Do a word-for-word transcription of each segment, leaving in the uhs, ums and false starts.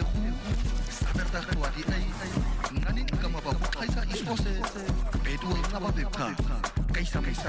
saberta khwa di ai ngani ka mababu khaisa ispose bedu ngaba bebka kaisa kaisa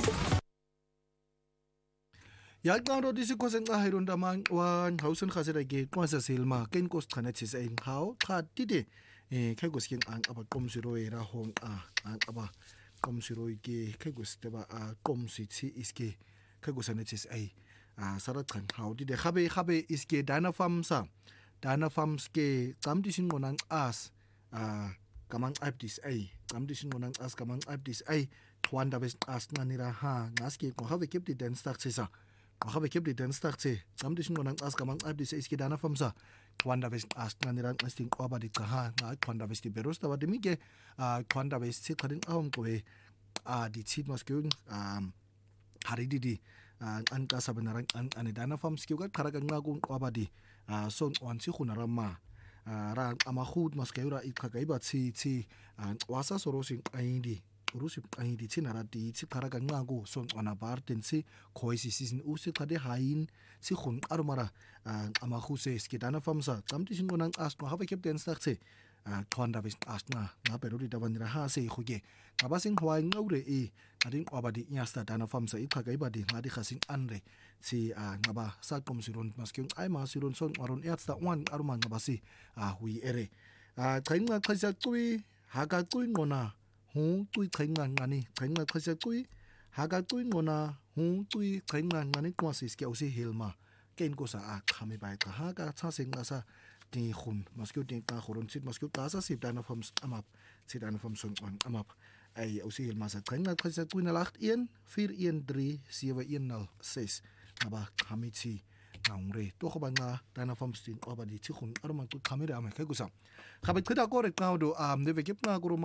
ya qaro disikose nqahiro ndamang wa ngawusen khasela ke qwasa selma ken kos qhanathi sa inqhaw qha tide eh khagos ke nqang abaqomsiro era hong a aba qomsiro ke khagos teba a qomsithi iske khagosanathis ai a sara qhanqhaw tide khabe khabe iske dana famsa dana farms ke qamdi sinqonang as a kamang abdis ai qamdi sinqonang as kamang abdis ai khwanda besiqas nqanira ha ngaske qohabe kepti den startsisa Habe kibdi den startse qamdi sinqonang as kamang abdis iske dana famsa khwanda besiqas nqanira nqasting qoba di qaha nga khwanda besti berosta wademike a khwanda besti qadin awm qobe a di tsit maskung um harididi anqa sabenarang an dana farms ke ka qharaga nqaku qoba di a son onsi khunarama ra amakhud maskeura iqhakaiba tsi tsi wasa sorosin ayindi urusi ayindi tsinarati tsiqharaga nqaku son ona bartensi khoisi season usi qade hain si khun armara amakhuse skidana famsa qamti sinqonang asqo habe captain startse khonda bes asna nga perori davanira ha se khuge qabasing khwai ngawre e ading obadi nyasta dana famsa iqhakaiba di ngadi khasing anre si ngaba saqomsiron maskyung ai masiron son aron yatsta one aruma ngabasi a hui ere a qainga qhasa qui haga qui ngona hu qui qainga ngani qainga qhasa qui haga qui ngona hu qui qainga ngani kwasis ke usi hilma ken ko sa a khame bai ka haga chasing asa ti khun maskyu ti ta khurun sit maskyu ta sa sip dana fams amap sit dana fams son on amap ai usi hilma sa qainga qhasa qui na lacht een vier een drie sewe een nul ses aba khamiti ngre to khoba nga dana fams tin obadi ti khun arman ku khamira ame khagusa khabet khida ko re qawdo am ne vekip nga guru